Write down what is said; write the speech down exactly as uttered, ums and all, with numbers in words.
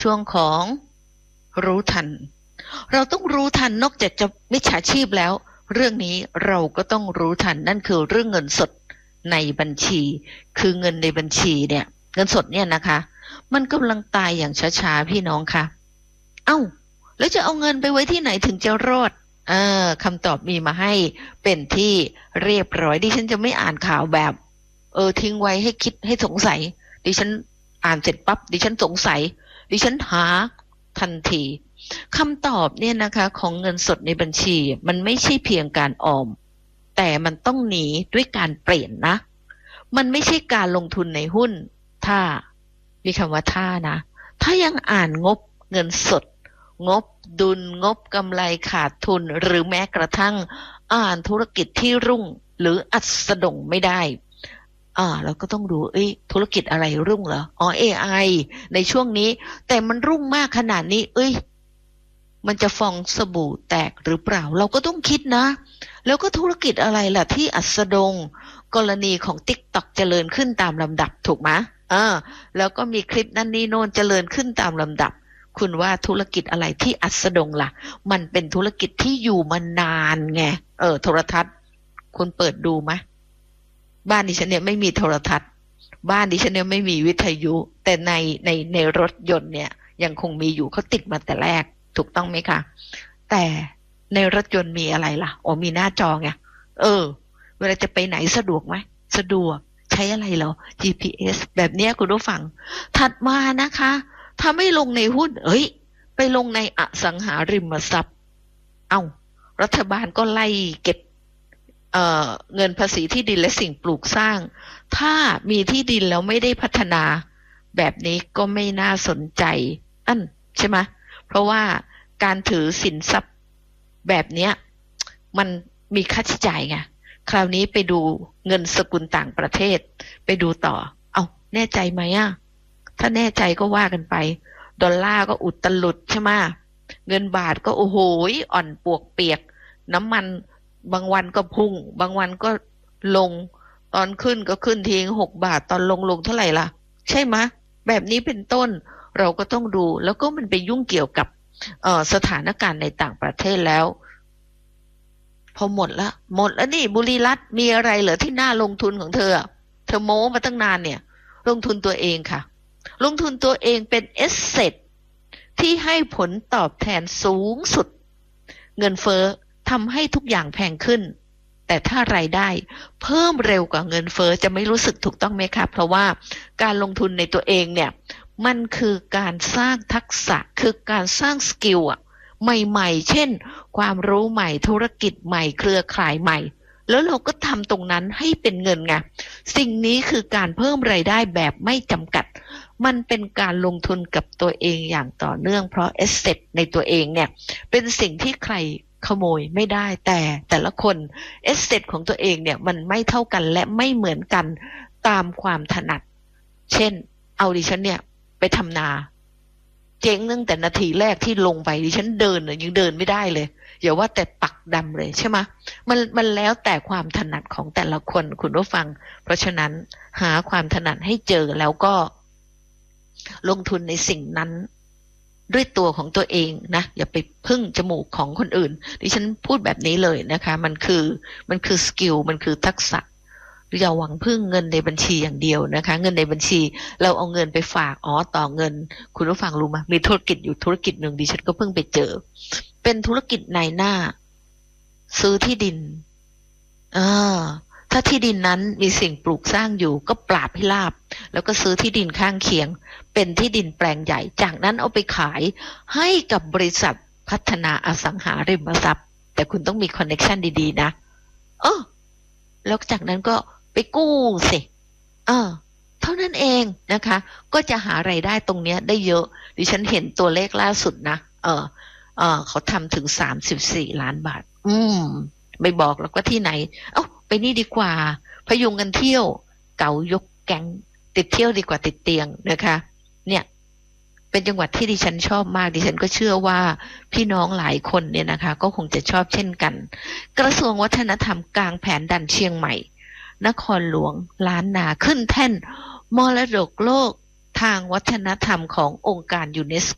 ช่วงของรู้ทันเราต้องรู้ทันนอกจากจะมิจฉาชีพแล้วเรื่องนี้เราก็ต้องรู้ทันนั่นคือเรื่องเงินสดในบัญชีคือเงินในบัญชีเนี่ยเงินสดเนี่ยนะคะมันกำลังตายอย่างช้าๆพี่น้องค่ะเอ้าแล้วจะเอาเงินไปไว้ที่ไหนถึงจะรอดเออคำตอบมีมาให้เป็นที่เรียบร้อยดิฉันจะไม่อ่านข่าวแบบเออทิ้งไว้ให้คิดให้สงสัยดิฉันอ่านเสร็จปั๊บดิฉันสงสัยดิฉันหาทันทีคำตอบเนี่ยนะคะของเงินสดในบัญชีมันไม่ใช่เพียงการออมแต่มันต้องหนีด้วยการเปลี่ยนนะมันไม่ใช่การลงทุนในหุ้นถ้ามีคำว่าถ้านะถ้ายังอ่านงบเงินสดงบดุลงบกำไรขาดทุนหรือแม้กระทั่งอ่านธุรกิจที่รุ่งหรืออัสดงไม่ได้อ่าเราก็ต้องดูเอ้ยธุรกิจอะไรรุ่งเหรออ๋อ เอ ไอ ในช่วงนี้แต่มันรุ่งมากขนาดนี้เอ้ยมันจะฟองสบู่แตกหรือเปล่าเราก็ต้องคิดนะแล้วก็ธุรกิจอะไรล่ะที่อัสดงกรณีของ TikTok เจริญขึ้นตามลำดับถูกไหมอ่าแล้วก็มีคลิปนั่นนี่โน่นเจริญขึ้นตามลำดับคุณว่าธุรกิจอะไรที่อัสดงล่ะมันเป็นธุรกิจที่อยู่มานานไงเออโทรทัศน์คุณเปิดดูไหมบ้านดิฉันเนี่ยไม่มีโทรทัศน์บ้านดิฉันเนี่ยไม่มีวิทยุแต่ในในในรถยนต์เนี่ยยังคงมีอยู่เขาติดมาแต่แรกถูกต้องไหมคะแต่ในรถยนต์มีอะไรล่ะอ๋อมีหน้าจอไงเออเวลาจะไปไหนสะดวกไหมสะดวกใช้อะไรเหรอ จี พี เอส แบบเนี้ยคุณผู้ฟังถัดมานะคะถ้าไม่ลงในหุ้นเอ้ยไปลงในอสังหาริมทรัพย์เอ้ารัฐบาลก็ไล่เก็บเอ่อเงินภาษีที่ดินและสิ่งปลูกสร้างถ้ามีที่ดินแล้วไม่ได้พัฒนาแบบนี้ก็ไม่น่าสนใจอันใช่ไหมเพราะว่าการถือสินทรัพย์แบบเนี้ยมันมีค่าใช้จ่ายไงคราวนี้ไปดูเงินสกุลต่างประเทศไปดูต่อเอาแน่ใจไหมอ่ะถ้าแน่ใจก็ว่ากันไปดอลลาร์ก็อุดตลุดใช่ไหมเงินบาทก็โอ้โหอ่อนปวกเปียกน้ำมันบางวันก็พุ่งบางวันก็ลงตอนขึ้นก็ขึ้นทีหกบาทตอนลงลงเท่าไหร่ล่ะใช่ไหมแบบนี้เป็นต้นเราก็ต้องดูแล้วก็มันไปยุ่งเกี่ยวกับเอ่อสถานการณ์ในต่างประเทศแล้วพอหมดละหมดแล้วนี่บุรีรัตน์มีอะไรเหรอที่น่าลงทุนของเธอเธอโม้มาตั้งนานเนี่ยลงทุนตัวเองค่ะลงทุนตัวเองเป็นเอสเซทที่ให้ผลตอบแทนสูงสุดเงินเฟ้อทำให้ทุกอย่างแพงขึ้นแต่ถ้ารายได้เพิ่มเร็วกว่าเงินเฟ้อจะไม่รู้สึกถูกต้องไหมคะเพราะว่าการลงทุนในตัวเองเนี่ยมันคือการสร้างทักษะคือการสร้างสกิลอะใหม่ๆเช่นความรู้ใหม่ธุรกิจใหม่เครือข่ายใหม่แล้วเราก็ทำตรงนั้นให้เป็นเงินไงสิ่งนี้คือการเพิ่มรายได้แบบไม่จำกัดมันเป็นการลงทุนกับตัวเองอย่างต่อเนื่องเพราะแอสเซทในตัวเองเนี่ยเป็นสิ่งที่ใครขโมยไม่ได้แต่แต่ละคนแอสเซทของตัวเองเนี่ยมันไม่เท่ากันและไม่เหมือนกันตามความถนัดเช่นเอาดิฉันเนี่ยไปทำนาเจ๊งตั้งแต่นาทีแรกที่ลงไปดิฉันเดินเนี่ยยังเดินไม่ได้เลยอย่าว่าแต่ปักดำเลยใช่ไหมมันมันแล้วแต่ความถนัดของแต่ละคนคุณผู้ฟังเพราะฉะนั้นหาความถนัดให้เจอแล้วก็ลงทุนในสิ่งนั้นด้วยตัวของตัวเองนะอย่าไปพึ่งจมูกของคนอื่นดิฉันพูดแบบนี้เลยนะคะมันคือมันคือสกิลมันคือทักษะอย่าหวังพึ่งเงินในบัญชีอย่างเดียวนะคะเงินในบัญชีเราเอาเงินไปฝากอ๋อต่อเงินคุณผู้ฟังรู้ไหมมีธุรกิจอยู่ธุรกิจหนึ่งดิฉันก็เพิ่งไปเจอเป็นธุรกิจนายหน้าซื้อที่ดินอ่าถ้าที่ดินนั้นมีสิ่งปลูกสร้างอยู่ก็ปราบให้ราบแล้วก็ซื้อที่ดินข้างเคียงเป็นที่ดินแปลงใหญ่จากนั้นเอาไปขายให้กับบริษัทพัฒนาอสังหาริมทรัพย์แต่คุณต้องมีคอนเนคชั่นดีๆนะเออแล้วจากนั้นก็ไปกู้สิเออเท่านั้นเองนะคะก็จะหารายได้ตรงเนี้ยได้เยอะดิฉันเห็นตัวเลขล่าสุดนะเออเออเขาทำถึงสามสิบสี่ล้านบาทอืมไม่บอกแล้วก็ที่ไหนเอ้าไปนี่ดีกว่าพยุงกันเที่ยวเก๋ายกแก๊งติดเที่ยวดีกว่าติดเตียงนะคะเนี่ยเป็นจังหวัดที่ดิฉันชอบมากดิฉันก็เชื่อว่าพี่น้องหลายคนเนี่ยนะคะก็คงจะชอบเช่นกันกระทรวงวัฒนธรรมกลางแผนดันเชียงใหม่นครหลวงล้านนาขึ้นแท่นมรดกโลกทางวัฒนธรรมขององค์การยูเนส